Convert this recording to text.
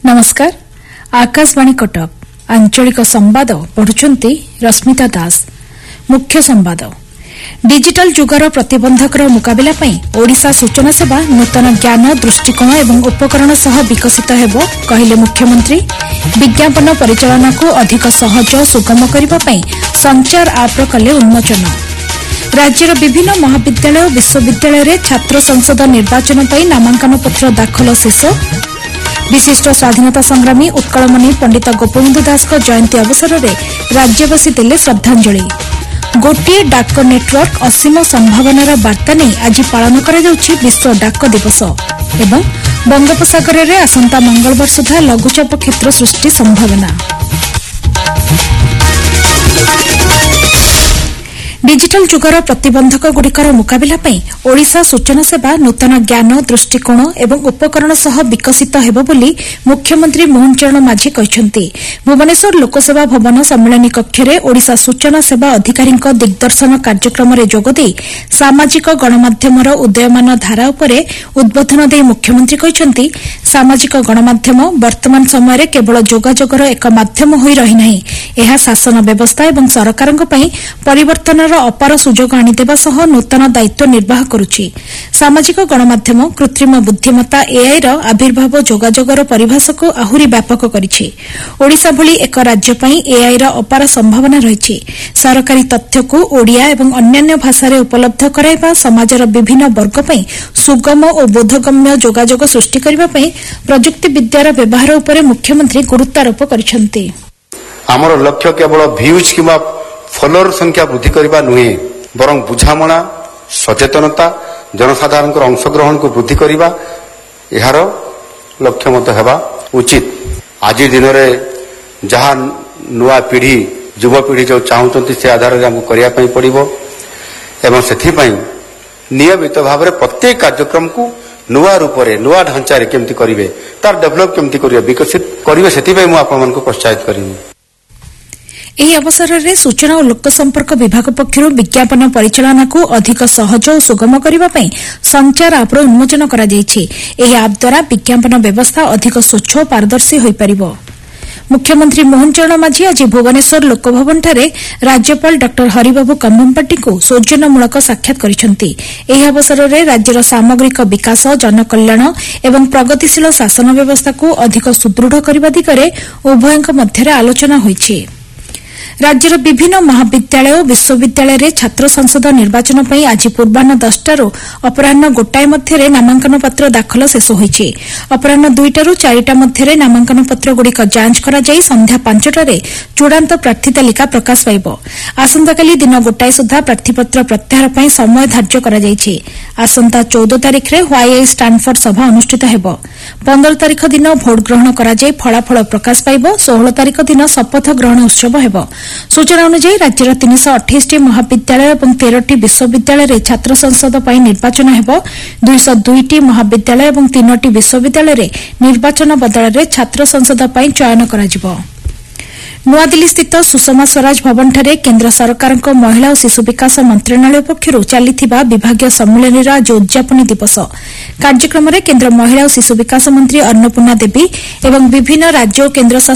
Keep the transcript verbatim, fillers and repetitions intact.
नमस्कार आकाशवाणी कटक आंचलिक संवाद पढ़ुछंती रश्मिता दास। मुख्य संवाद डिजिटल जुगर प्रतिबंधकर मुकाबला पई ओडिशा सूचना सेवा नूतन ज्ञान दृष्टिकोण एवं उपकरण सह विकसित हेबो कहिले मुख्यमंत्री। विज्ञापन परिचालना को अधिक सहज सुगम करबा पई संचार आप कले उन्मोचन। राज्यर विभिन्न महाविद्यालय और विश्वविद्यालय रे छात्र संसद निर्वाचन पई नामांकन पत्र दाखल शेष। विशिष्ट स्वाधीनता संग्रामी उत्कलमणि पंडित गोपबंधु दास जयंती अवसर में राज्यवासी देले श्रद्धांजलि। गोटे डाक नेटवर्क असीम संभावनार वार्ता नहीं आज पालन करा जाउछि विश्व डाक दिवस एवं बंगोपसागर में आसंता मंगलवार सुधा लघुचाप क्षेत्र सृष्टि संभावना। डिजिटल जुगर प्रतिबंधक गुड़िकर मुकाबला पई ओडिशा सूचना सेवा नूतन ज्ञान दृष्टिकोण एवं उपकरण सह विकसित हेबो बोली मुख्यमंत्री मोहन चरण माझी कहिसंती। भुवनेश्वर लोकसेवा भवन सम्मेलन कक्ष में ओडिशा सूचना सेवा अधिकारी दिग्दर्शन कार्यक्रम में जोगदे सामाजिक गणमाध्यमर उदयमान धारा उपरे उद्बोधन दे मुख्यमंत्री कहिसंती सामाजिक गणमाध्यम वर्तमान समय केवल जोगाजोगर एक माध्यम होई रही नाही, एहा शासन व्यवस्था एवं सरकारक पई परिवर्तन अपार सुजोग आनिदेवा सह नूतन दायित्व निर्वाह करुछि। सामाजिक गणमाध्यम कृत्रिम बुद्धिमत्ता एआई र आविर्भाव जोगाजोगर परिभाषा को आहुरी व्यापक करिछि। ओडिशा भली एक राज्य पई एआई र अपार संभावना रहिछि। सरकारी तथ्य को ओडिया एवं अन्य भाषा रे उपलब्ध कराइबा समाजर विभिन्न वर्ग पई सुगम और बोधगम्य जोगाजोग सृष्टि करिबा पई प्रजुक्ति विद्यार व्यवहार उपरे मुख्यमंत्री गुरुत्वारोप करिसंती। हमर लक्ष्य केवल व्यूज किबा फॉलोअर संख्या वृद्धि करने नुहे बरं बुझामणा सचेतनता जनसाधारण अंशग्रहण को वृद्धि करने यार लक्ष्य मत हेबा उचित। आज दिन में जहाँ नुआ पीढ़ी युवपीढ़ी जो चाहते से आधार में आमको करने पड़ो एवं से नियमित भाव में प्रत्येक कार्यक्रम को नुआ रूप से नुआ ढांचा केमती करेंगे तार डेभलप केमती करेंगे विकसित करेंगे से मुझे प्रोत्साहित करी। ଏହି ଅବସରରେ ସୂଚନା ଓ ଲୋକ ସମ୍ପର୍କ ବିଭାଗ ପକ୍ଷରୁ ବିଜ୍ଞାପନ ପରିଚାଳନା को अधिक सहज और सुगम करने ପାଇଁ संचार ଆପ୍ର ଉନ୍ମୋଚନ କରାଯାଇଛି। ଏହି ଆପ୍ ଦ୍ୱାରା विज्ञापन व्यवस्था अधिक स्वच्छ और पारदर्शी ହୋଇପାରିବ। मुख्यमंत्री मोहन चरण माझी आज भुवनेश्वर लोकभवनଠାରେ राज्यपाल डॉ हरिबाबू कम्बमपाटी को सौजन्यमूलक साक्षात କରିଛନ୍ତି। ଏହି ଅବସରରେ राज्यर सामग्रिक विकास जनकल्याण एवं प्रगतिशील शासन व्यवस्था को अधिक सुदृढ़ करने दिगरे उभयଙ୍କ ମଧ୍ୟରେ आलोचना ହୋଇଛି। राज्यर विभिन्न महाविद्यालय और विश्वविद्यालय रे छात्र संसद निर्वाचन पई आज पूर्वाह्न दसटारू अपराह्न गोटाए मध्य नामांकन पत्र दाखल शेष होईछि। अपराह्न दुईटारू चारिटा मध्य नामांकन पत्र गुड़िक जांच करा जाई संध्या पांचटारे चूड़ांत प्रार्थी तालिका प्रकाश पाइब। आसंताकाली दिन गोटाए सुधा प्रार्थीपत्र प्रत्याहार पई समय धार्य करा जाईछि। आसंता चौदह तारिख रे व्हाई आई स्टानफोर्ड सभा अनुष्ठित हेबो। पंद्रह तारिख दिन भोट ग्रहण करा जाई फलाफल प्रकाश पाइब। सोलह तारिख दिन शपथ ग्रहण उत्सव हेबो। सूचना अनुसार राज्यर तीन सौ अठाईस टी महाविद्यालय और तेरह टी विश्वविद्यालय छात्र संसद पर निर्वाचन हेबो। दुई सौ दुई टी महाविद्यालय और तीन टी विश्वविद्यालय निर्वाचन बदल में छात्र संसद पर चयन कराजिबो। नुआदिल्ली स्थित सुषमा स्वराज भवनଠାରେ केन्द्र सरकारଙ୍କ महिला और शिशु विकास मंत्रणालय पक्षରୁ ଚାଲିଥିବା विभागीय सम्मेलनର आज उद्यापनी दिवस कार्यक्रम में केन्द्र महिला और शिशु विकास मंत्री अन्नपूर्णा देवी एवं विभिन्न राज्य और केन्द्रशासित